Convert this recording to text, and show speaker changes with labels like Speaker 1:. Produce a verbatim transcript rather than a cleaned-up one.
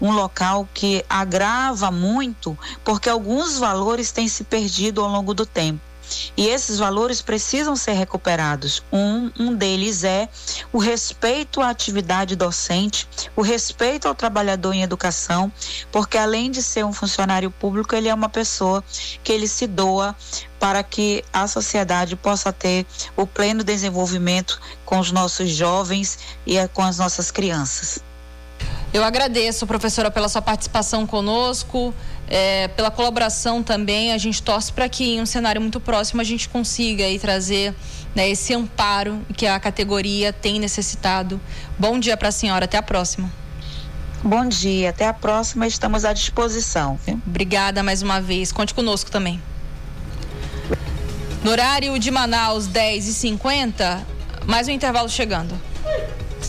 Speaker 1: um local que agrava muito, porque alguns valores têm se perdido ao longo do tempo. E esses valores precisam ser recuperados. Um, um deles é o respeito à atividade docente, o respeito ao trabalhador em educação, porque além de ser um funcionário público, ele é uma pessoa que ele se doa para que a sociedade possa ter o pleno desenvolvimento com os nossos jovens e com as nossas crianças.
Speaker 2: Eu agradeço, professora, pela sua participação conosco, é, pela colaboração também. A gente torce para que em um cenário muito próximo a gente consiga aí trazer, né, esse amparo que a categoria tem necessitado. Bom dia para a senhora, até a próxima.
Speaker 1: Bom dia, até a próxima, estamos à disposição. Viu?
Speaker 2: Obrigada mais uma vez, conte conosco também. No horário de Manaus, dez e cinquenta, mais um intervalo chegando.